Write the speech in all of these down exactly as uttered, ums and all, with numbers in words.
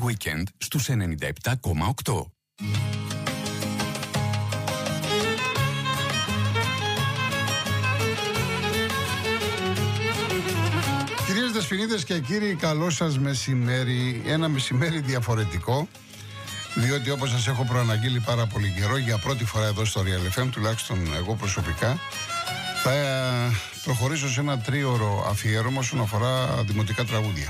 Weekend στους ενενήντα επτά κόμμα οκτώ. Κυρίες Δεσποινίδες και κύριοι, καλό σας μεσημέρι. Ένα μεσημέρι διαφορετικό, διότι όπως σας έχω προαναγγείλει πάρα πολύ καιρό, για πρώτη φορά εδώ στο Real εφ εμ, τουλάχιστον εγώ προσωπικά, θα προχωρήσω σε ένα τρίωρο αφιέρωμα όσον αφορά δημοτικά τραγούδια.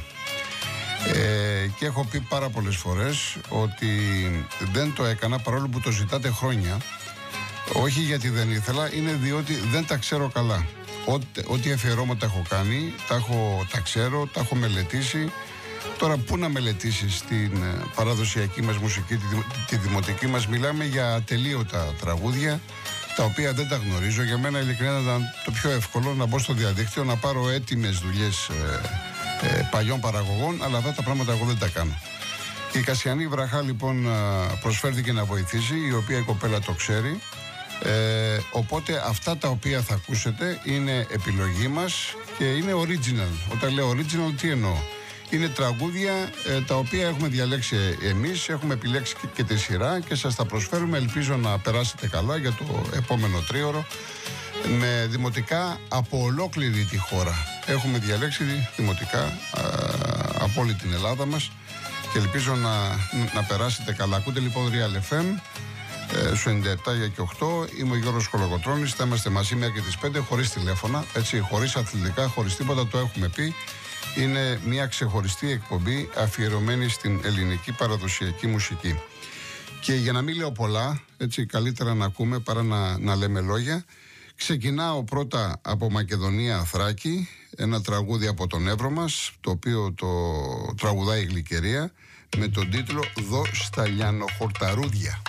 Ε, και έχω πει πάρα πολλές φορές ότι δεν το έκανα, παρόλο που το ζητάτε χρόνια. Όχι γιατί δεν ήθελα, είναι διότι δεν τα ξέρω καλά. Ό,τι, ό,τι αφιερώματα έχω κάνει, τα, έχω, τα ξέρω, τα έχω μελετήσει. Τώρα πού να μελετήσεις την παραδοσιακή μας μουσική, τη, τη δημοτική μας? Μιλάμε για ατελείωτα τραγούδια, τα οποία δεν τα γνωρίζω. Για μένα ειλικρινά ήταν το πιο εύκολο να μπω στο διαδίκτυο, να πάρω έτοιμες δουλειές ε, ε, παλιών παραγωγών, αλλά αυτά τα πράγματα εγώ δεν τα κάνω. Και η Κασιανή Βραχά λοιπόν προσφέρθηκε να βοηθήσει, η οποία η κοπέλα το ξέρει. Ε, οπότε αυτά τα οποία θα ακούσετε είναι επιλογή μας και είναι original. Όταν λέω original, τι εννοώ? Είναι τραγούδια ε, τα οποία έχουμε διαλέξει εμείς, έχουμε επιλέξει και, και τη σειρά και σας τα προσφέρουμε. Ελπίζω να περάσετε καλά για το επόμενο τρίωρο με δημοτικά από ολόκληρη τη χώρα. Έχουμε διαλέξει δημοτικά α, από όλη την Ελλάδα μας και ελπίζω να, να περάσετε καλά. Ακούτε λοιπόν Real εφ εμ στο ενενήντα επτά και οκτώ. Είμαι ο Γιώργος Κολοκοτρώνης. Θα είμαστε μαζί μέχρι και τις πέντε, χωρίς τηλέφωνα, έτσι, χωρίς αθλητικά, χωρίς τίποτα, το έχουμε πει. Είναι μια ξεχωριστή εκπομπή αφιερωμένη στην ελληνική παραδοσιακή μουσική. Και για να μην λέω πολλά, έτσι, καλύτερα να ακούμε παρά να, να λέμε λόγια. Ξεκινάω πρώτα από Μακεδονία Θράκη, ένα τραγούδι από τον Εύρο μας, το οποίο το τραγουδάει η Γλυκερία, με τον τίτλο «Δω στα λιανοχορταρούδια».